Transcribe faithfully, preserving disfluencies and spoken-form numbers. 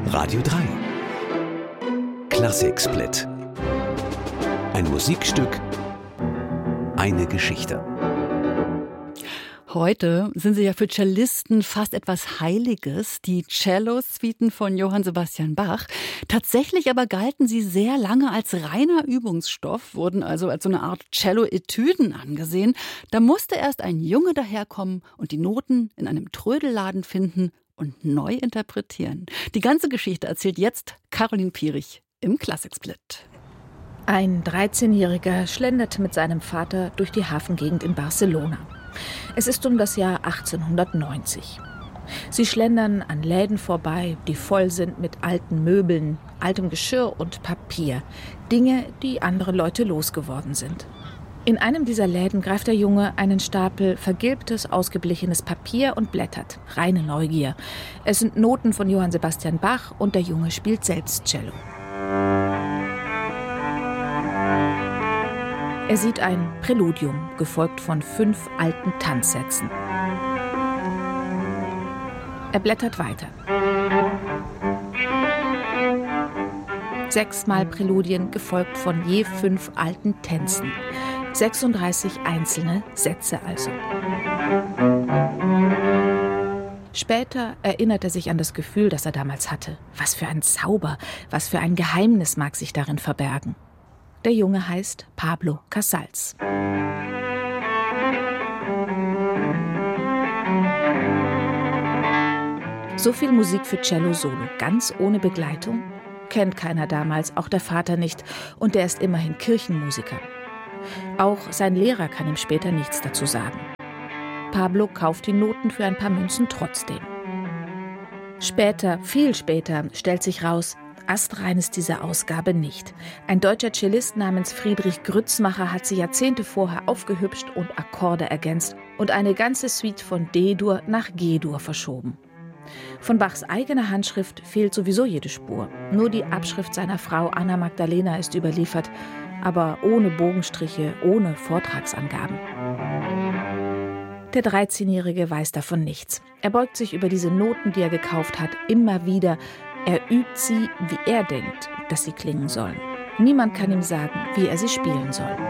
Radio drei. Klassiksplit. Ein Musikstück, eine Geschichte. Heute sind sie ja für Cellisten fast etwas Heiliges, die Cello-Suiten von Johann Sebastian Bach. Tatsächlich aber galten sie sehr lange als reiner Übungsstoff, wurden also als so eine Art Cello-Etüden angesehen. Da musste erst ein Junge daherkommen und die Noten in einem Trödelladen finden und neu interpretieren. Die ganze Geschichte erzählt jetzt Caroline Pierich im Klassiksplit. Ein dreizehnjähriger schlendert mit seinem Vater durch die Hafengegend in Barcelona. Es ist um das Jahr achtzehnhundertneunzig. Sie schlendern an Läden vorbei, die voll sind mit alten Möbeln, altem Geschirr und Papier. Dinge, die andere Leute losgeworden sind. In einem dieser Läden greift der Junge einen Stapel vergilbtes, ausgeblichenes Papier und blättert. Reine Neugier. Es sind Noten von Johann Sebastian Bach und der Junge spielt selbst Cello. Er sieht ein Präludium, gefolgt von fünf alten Tanzsätzen. Er blättert weiter. Sechsmal Präludien, gefolgt von je fünf alten Tänzen. sechsunddreißig einzelne Sätze also. Später erinnert er sich an das Gefühl, das er damals hatte. Was für ein Zauber, was für ein Geheimnis mag sich darin verbergen. Der Junge heißt Pablo Casals. So viel Musik für Cello Solo, ganz ohne Begleitung? Kennt keiner damals, auch der Vater nicht. Und der ist immerhin Kirchenmusiker. Auch sein Lehrer kann ihm später nichts dazu sagen. Pablo kauft die Noten für ein paar Münzen trotzdem. Später, viel später, stellt sich raus, astrein ist diese Ausgabe nicht. Ein deutscher Cellist namens Friedrich Grützmacher hat sie Jahrzehnte vorher aufgehübscht und Akkorde ergänzt und eine ganze Suite von D-Dur nach G-Dur verschoben. Von Bachs eigener Handschrift fehlt sowieso jede Spur. Nur die Abschrift seiner Frau Anna Magdalena ist überliefert, aber ohne Bogenstriche, ohne Vortragsangaben. Der dreizehnjährige weiß davon nichts. Er beugt sich über diese Noten, die er gekauft hat, immer wieder. Er übt sie, wie er denkt, dass sie klingen sollen. Niemand kann ihm sagen, wie er sie spielen soll.